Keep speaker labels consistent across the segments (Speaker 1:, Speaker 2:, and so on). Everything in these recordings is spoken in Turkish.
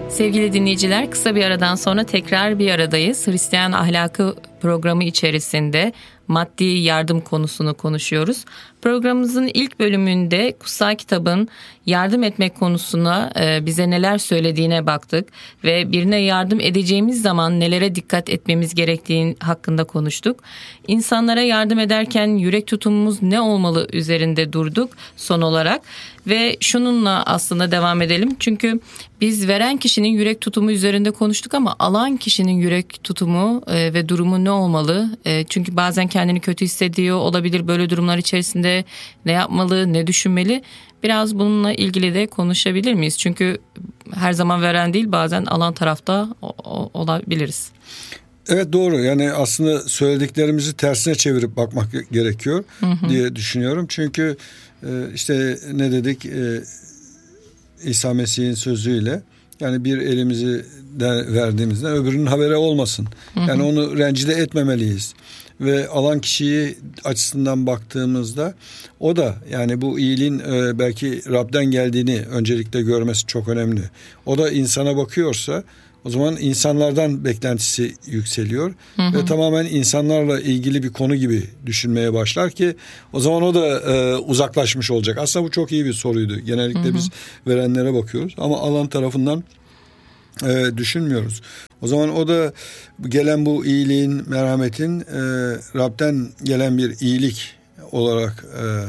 Speaker 1: Sevgili dinleyiciler, kısa bir aradan sonra tekrar bir aradayız. Hristiyan Ahlakı programı içerisinde maddi yardım konusunu konuşuyoruz. Programımızın ilk bölümünde kutsal kitabın yardım etmek konusuna bize neler söylediğine baktık ve birine yardım edeceğimiz zaman nelere dikkat etmemiz gerektiği hakkında konuştuk. İnsanlara yardım ederken yürek tutumumuz ne olmalı üzerinde durduk son olarak ve şununla aslında devam edelim. Çünkü biz veren kişinin yürek tutumu üzerinde konuştuk ama alan kişinin yürek tutumu ve durumu ne olmalı? Çünkü bazen kendini kötü hissediyor olabilir, böyle durumlar içerisinde ne yapmalı, ne düşünmeli? Biraz bununla ilgili de konuşabilir miyiz? Çünkü her zaman veren değil, bazen alan tarafta olabiliriz.
Speaker 2: Evet, doğru. Yani aslında söylediklerimizi tersine çevirip bakmak gerekiyor diye düşünüyorum. Çünkü işte ne dedik, İsa Mesih'in sözüyle, yani bir elimizi verdiğimizde öbürünün haberi olmasın. Yani onu rencide etmemeliyiz. Ve alan kişiyi açısından baktığımızda o da yani bu iyiliğin belki Rab'den geldiğini öncelikle görmesi çok önemli. O da insana bakıyorsa o zaman insanlardan beklentisi yükseliyor ve tamamen insanlarla ilgili bir konu gibi düşünmeye başlar ki o zaman o da uzaklaşmış olacak. Aslında bu çok iyi bir soruydu. Genellikle biz verenlere bakıyoruz ama alan tarafından düşünmüyoruz. O zaman o da gelen bu iyiliğin, merhametin Rab'den gelen bir iyilik olarak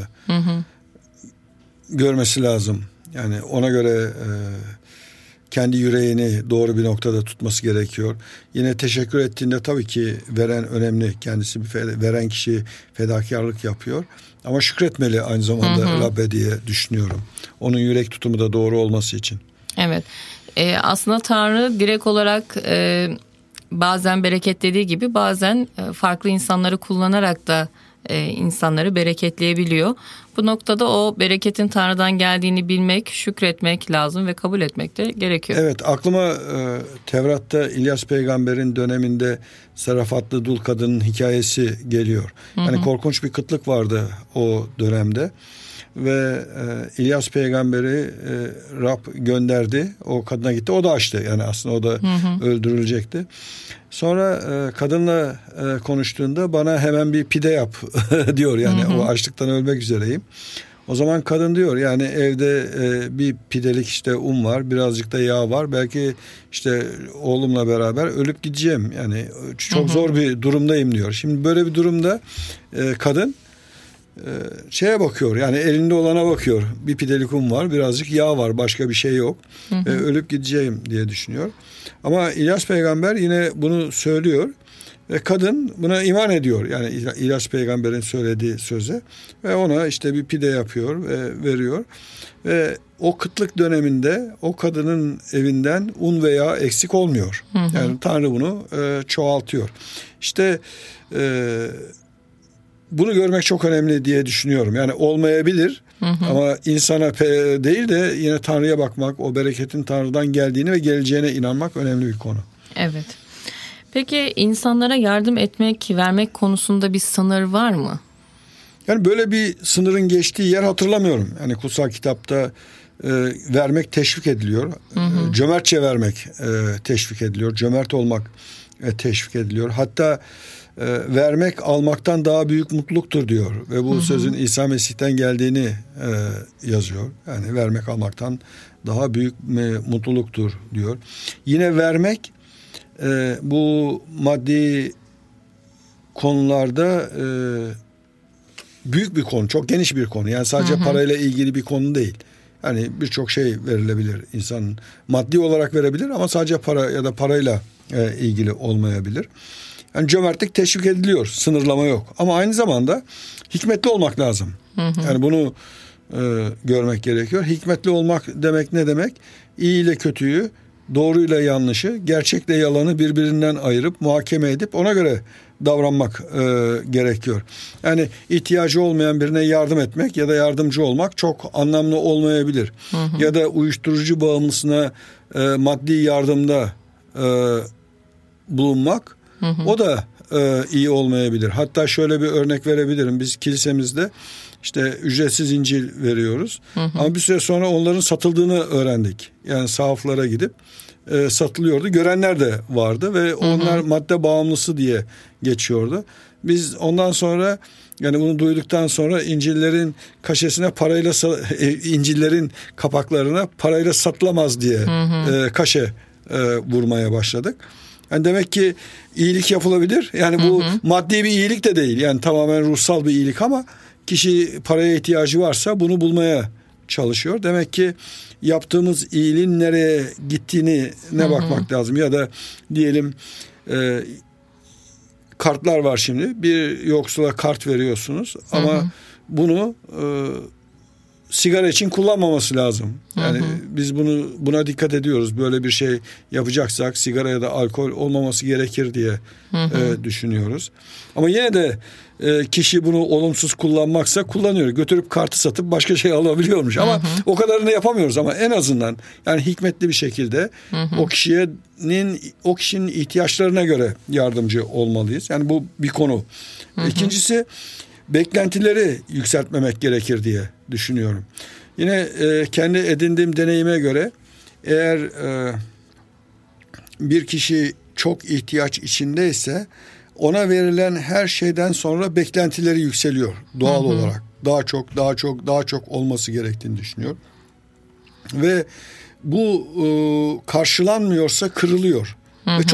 Speaker 2: görmesi lazım. Yani ona göre kendi yüreğini doğru bir noktada tutması gerekiyor. Yine teşekkür ettiğinde tabii ki veren önemli. Kendisi veren kişi fedakarlık yapıyor. Ama şükretmeli aynı zamanda Rab'be diye düşünüyorum. Onun yürek tutumu da doğru olması için.
Speaker 1: Evet. Aslında Tanrı direkt olarak bazen bereketlediği gibi bazen farklı insanları kullanarak da insanları bereketleyebiliyor. Bu noktada o bereketin Tanrı'dan geldiğini bilmek, şükretmek lazım ve kabul etmek de gerekiyor.
Speaker 2: Evet, aklıma Tevrat'ta İlyas peygamberin döneminde Sarafatlı dul kadının hikayesi geliyor. Yani korkunç bir kıtlık vardı o dönemde. Ve İlyas peygamberi Rab gönderdi. O kadına gitti. O da açtı. Yani aslında o da öldürülecekti. Sonra kadınla konuştuğunda bana hemen bir pide yap diyor. Yani o açlıktan ölmek üzereyim. O zaman kadın diyor yani evde bir pidelik işte un var. Birazcık da yağ var. Belki işte oğlumla beraber ölüp gideceğim. Yani çok zor bir durumdayım diyor. Şimdi böyle bir durumda kadın şeye bakıyor, yani elinde olana bakıyor. Bir pidelik un var, birazcık yağ var, başka bir şey yok. Ölüp gideceğim diye düşünüyor. Ama İlyas peygamber yine bunu söylüyor ve kadın buna iman ediyor. Yani İlyas peygamberin söylediği söze ve ona işte bir pide yapıyor ve veriyor. Ve o kıtlık döneminde o kadının evinden un ve yağ eksik olmuyor. Yani Tanrı bunu çoğaltıyor. İşte bunu görmek çok önemli diye düşünüyorum. Yani olmayabilir ama insana değil de yine Tanrı'ya bakmak, o bereketin Tanrı'dan geldiğini ve geleceğine inanmak önemli bir konu.
Speaker 1: Evet. Peki insanlara yardım etmek, vermek konusunda bir sınır var mı?
Speaker 2: Yani böyle bir sınırın geçtiği yer hatırlamıyorum. Yani kutsal kitapta vermek teşvik ediliyor. Cömertçe vermek teşvik ediliyor. Cömert olmak teşvik ediliyor. Hatta vermek almaktan daha büyük mutluluktur diyor. Ve bu sözün İsa Mesih'ten geldiğini yazıyor. Yani vermek almaktan daha büyük mutluluktur diyor. Yine vermek bu maddi konularda büyük bir konu, çok geniş bir konu. Yani sadece parayla ilgili bir konu değil. Yani birçok şey verilebilir. İnsan maddi olarak verebilir ama sadece para ya da parayla ilgili olmayabilir. Yani cömertlik teşvik ediliyor. Sınırlama yok. Ama aynı zamanda hikmetli olmak lazım. Yani bunu görmek gerekiyor. Hikmetli olmak demek ne demek? İyi ile kötüyü, doğruyla yanlışı, gerçekle yalanı birbirinden ayırıp muhakeme edip ona göre davranmak gerekiyor. Yani ihtiyacı olmayan birine yardım etmek ya da yardımcı olmak çok anlamlı olmayabilir. Ya da uyuşturucu bağımlısına maddi yardımda bulunmak o da iyi olmayabilir. Hatta şöyle bir örnek verebilirim. Biz kilisemizde işte ücretsiz İncil veriyoruz. Ama bir süre sonra onların satıldığını öğrendik. Yani sahaflara gidip satılıyordu. Görenler de vardı ve onlar madde bağımlısı diye geçiyordu. Biz ondan sonra, yani bunu duyduktan sonra İncil'lerin kaşesine parayla İncil'lerin kapaklarına parayla satılamaz diye kaşe vurmaya başladık. Yani demek ki iyilik yapılabilir. Yani bu maddi bir iyilik de değil. Yani tamamen ruhsal bir iyilik ama kişi paraya ihtiyacı varsa bunu bulmaya çalışıyor. Demek ki yaptığımız iyiliğin nereye gittiğine bakmak lazım. Ya da diyelim kartlar var şimdi. Bir yoksula kart veriyorsunuz ama bunu sigara için kullanmaması lazım. Yani biz buna dikkat ediyoruz. Böyle bir şey yapacaksak sigara ya da alkol olmaması gerekir diye düşünüyoruz. Ama yine de kişi bunu olumsuz kullanmaksa kullanıyor. Götürüp kartı satıp başka şey alabiliyormuş. Ama o kadarını yapamıyoruz, ama en azından yani hikmetli bir şekilde o kişinin ihtiyaçlarına göre yardımcı olmalıyız. Yani bu bir konu. İkincisi, beklentileri yükseltmemek gerekir diye düşünüyorum. Yine kendi edindiğim deneyime göre eğer bir kişi çok ihtiyaç içindeyse ona verilen her şeyden sonra beklentileri yükseliyor doğal olarak. Daha çok olması gerektiğini düşünüyor. Ve bu karşılanmıyorsa kırılıyor. Ve çok